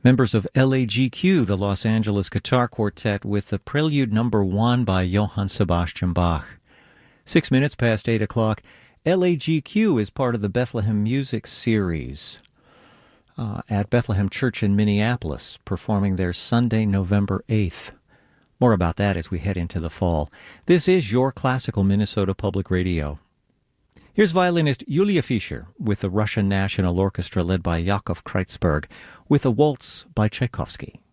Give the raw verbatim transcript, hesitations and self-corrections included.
Members of L A G Q, the Los Angeles Guitar Quartet, with the Prelude Number One by Johann Sebastian Bach. Six minutes past eight o'clock. L A G Q is part of the Bethlehem Music Series uh, at Bethlehem Church in Minneapolis, performing their Sunday, November eighth. More about that as we head into the fall. This is your classical Minnesota Public Radio. Here's violinist Yulia Fischer with the Russian National Orchestra led by Yakov Kreitzberg with a waltz by Tchaikovsky.